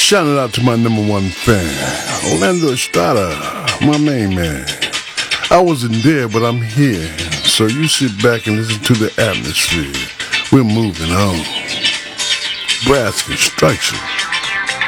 Shout it out to my number one fan, Orlando Estrada, my main man. I wasn't there, but I'm here, so you sit back and listen to the atmosphere. We're moving on. Brass Construction.